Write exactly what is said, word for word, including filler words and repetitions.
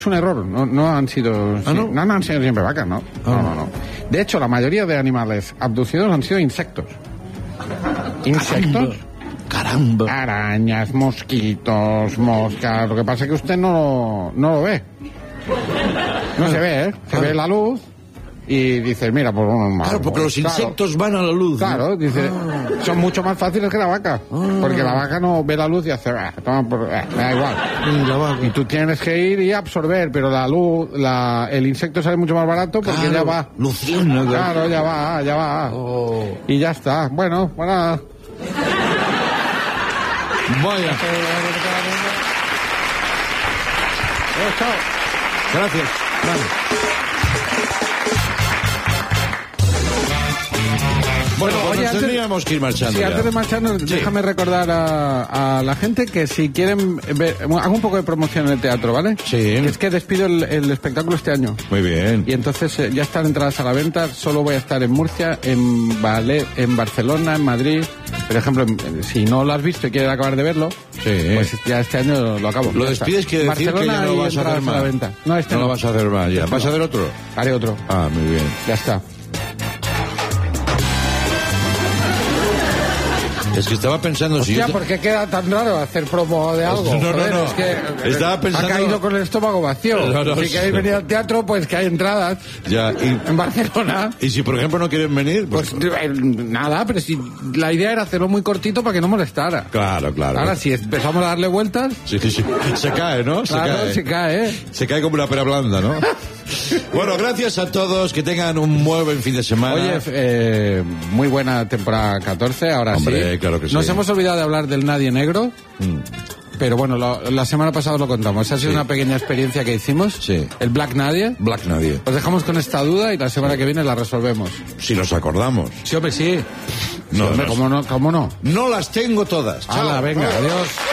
Es un error, no, no han sido ¿Ah, no? no, no han sido siempre vacas, no. Ah. No, no, no. De hecho, la mayoría de animales abducidos han sido insectos. Insectos. Caramba. Arañas, mosquitos, moscas. Lo que pasa es que usted no, no lo ve. No se ve, ¿eh? Se Ah. ve la luz y dice, mira, pues bueno, Claro, porque los claro, insectos van a la luz. Claro, ¿no? dice, Ah. son mucho más fáciles que la vaca. Ah. Porque la vaca no ve la luz y hace, "Ah, toma por- eh, me da igual. Y la vaca. Y tú tienes que ir y absorber, pero la luz, la, el insecto sale mucho más barato porque Claro, ya va. luciérnaga. Claro, ya va, ya va. Oh. Y ya está. Bueno, bueno. Vaya. Gracias. Bueno, pues oye, nos antes- tendríamos que ir marchando Sí, ya. antes de marcharnos, déjame recordar a, a la gente que si quieren ver, hago un poco de promoción en el teatro, ¿vale? Sí. Es que despido el, el espectáculo este año. Muy bien. Y entonces eh, ya están entradas a la venta, solo voy a estar en Murcia, en Vale, en Barcelona, en Madrid. Por ejemplo, en- si no lo has visto y quieres acabar de verlo, Sí. pues ya este año lo acabo. Lo Ya está. despides quiere decir que Barcelona ya no y lo vas a entradas hacer a la más. venta. No, este no no. lo vas a hacer más ya. ¿Vas a hacer otro? Haré otro. Ah, muy bien. Ya está. Es que estaba pensando si Hostia, yo... ¿por qué queda tan raro hacer promo de algo? No, no, Joder, no. Es que Estaba pensando- ha caído con el estómago vacío. No, no, si sí. queréis venir al teatro, pues que hay entradas Ya, y, en Barcelona. y si por ejemplo no quieren venir, pues... Pues eh, nada, pero si la idea era hacerlo muy cortito para que no molestara. Claro, claro. Ahora, si empezamos a darle vueltas, Sí, sí, sí. Se cae, ¿no? Se claro, cae. se cae, ¿eh? Se cae como una pera blanda, ¿no? Bueno, gracias a todos, que tengan un muy buen fin de semana. Oye, eh, muy buena temporada catorce, ahora Hombre, sí. claro que sí. Nos hemos olvidado de hablar del Nadie Negro, Mm. pero bueno, lo- la semana pasada lo contamos. Ha sido Sí. una pequeña experiencia que hicimos. Sí. El Black Nadie. Black nadie. Os dejamos con esta duda y la semana que viene la resolvemos. Si nos acordamos. Sí, hombre, sí. Sí, No, hombre, no. ¿cómo no? ¿Cómo no? No las tengo todas. Chao. Hala, venga, adiós.